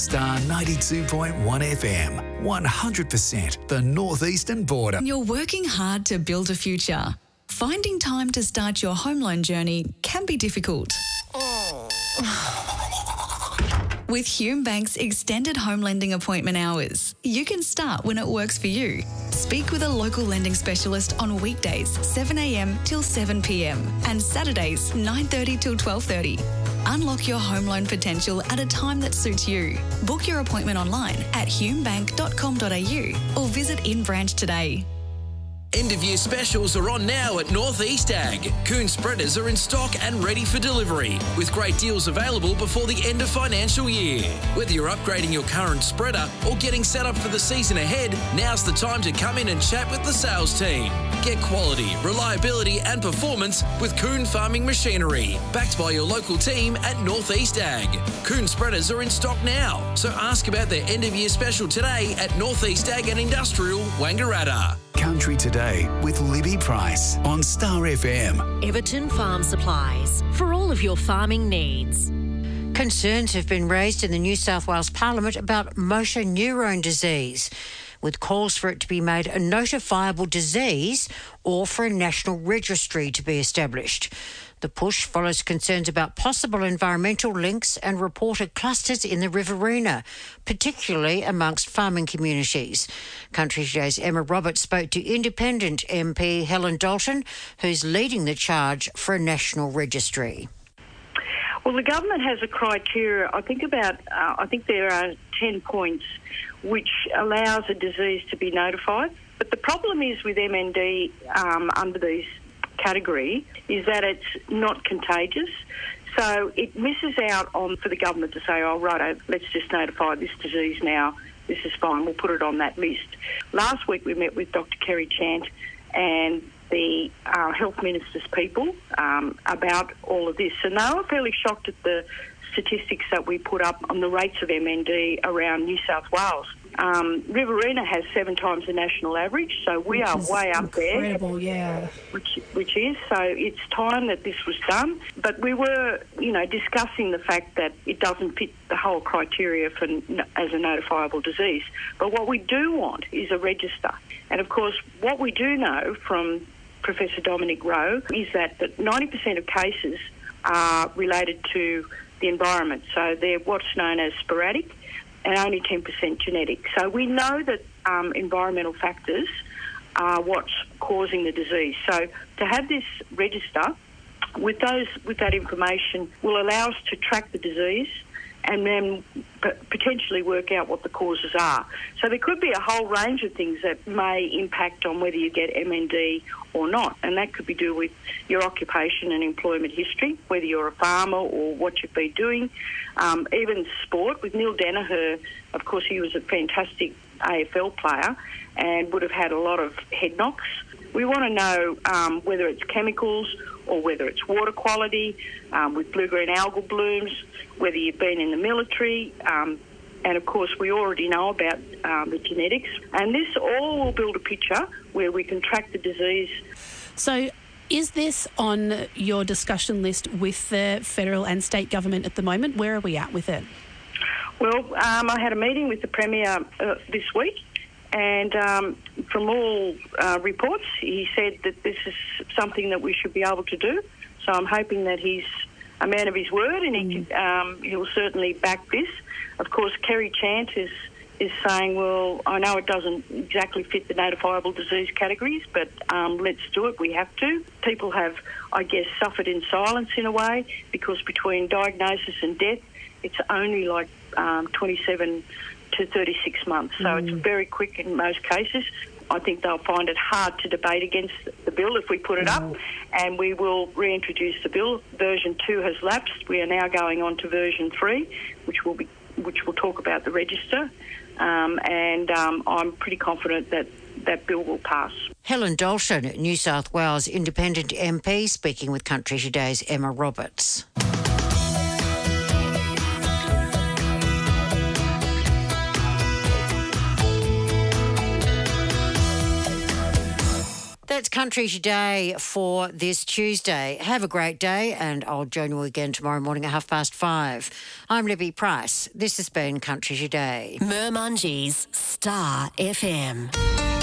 Star 92.1 FM, 100% the northeastern border. You're working hard to build a future. Finding time to start your home loan journey can be difficult. With Hume Bank's extended home lending appointment hours, you can start when it works for you. Speak with a local lending specialist on weekdays 7 a.m. till 7 p.m. and Saturdays 9:30 till 12:30. Unlock your home loan potential at a time that suits you. Book your appointment online at humebank.com.au or visit in branch today. End of year specials are on now at North East Ag. Coon spreaders are in stock and ready for delivery, with great deals available before the end of financial year. Whether you're upgrading your current spreader or getting set up for the season ahead, now's the time to come in and chat with the sales team. Get quality, reliability and performance with Coon Farming Machinery, backed by your local team at North East Ag. Coon spreaders are in stock now, so ask about their end of year special today at North East Ag and Industrial, Wangaratta. Country Today with Libby Price on Star FM. Everton Farm Supplies, for all of your farming needs. Concerns have been raised in the New South Wales Parliament about motor neurone disease, with calls for it to be made a notifiable disease or for a national registry to be established. The push follows concerns about possible environmental links and reported clusters in the Riverina, particularly amongst farming communities. Country Today's Emma Roberts spoke to Independent MP Helen Dalton, who's leading the charge for a national registry. Well, the government has a criteria, I think there are 10 points which allows a disease to be notified. But the problem is with MND under these category is that it's not contagious. So it misses out on for the government to say, oh, righto, let's just notify this disease now. This is fine. We'll put it on that list. Last week we met with Dr. Kerry Chant and the Health Minister's people about all of this. And they were fairly shocked at the statistics that we put up on the rates of MND around New South Wales. Riverina has 7 times the national average, so we are way up there. Incredible, yeah. Which is, so it's time that this was done. But we were, discussing the fact that it doesn't fit the whole criteria for as a notifiable disease. But what we do want is a register. And, of course, what we do know from Professor Dominic Rowe is that 90% of cases are related to the environment. So they're what's known as sporadic, and only 10% genetic. So we know that environmental factors are what's causing the disease. So to have this register with that information will allow us to track the disease and then potentially work out what the causes are. So there could be a whole range of things that may impact on whether you get MND or not, and that could be to do with your occupation and employment history, whether you're a farmer or what you've been doing, even sport. With Neil Danaher, of course, he was a fantastic AFL player and would have had a lot of head knocks. We want to know whether it's chemicals or whether it's water quality, with blue-green algal blooms, whether you've been in the military, and of course we already know about the genetics. And this all will build a picture where we can track the disease. So is this on your discussion list with the federal and state government at the moment? Where are we at with it? Well, I had a meeting with the Premier this week, and from all reports, he said that this is something that we should be able to do. So I'm hoping that he's a man of his word, and he'll certainly back this. Of course, Kerry Chant is saying, well, I know it doesn't exactly fit the notifiable disease categories, but let's do it. We have to. People have, I guess, suffered in silence in a way, because between diagnosis and death, it's only like 27 to 36 months. So it's very quick in most cases. I think they'll find it hard to debate against the bill if we put it up, and we will reintroduce the bill. Version 2 has lapsed. We are now going on to version 3, which will talk about the register, and I'm pretty confident that that bill will pass. Helen Dalton, New South Wales Independent MP, speaking with Country Today's Emma Roberts. That's Country Today for this Tuesday. Have a great day, and I'll join you again tomorrow morning at 5:30. I'm Libby Price. This has been Country Today. Murmungees Star FM.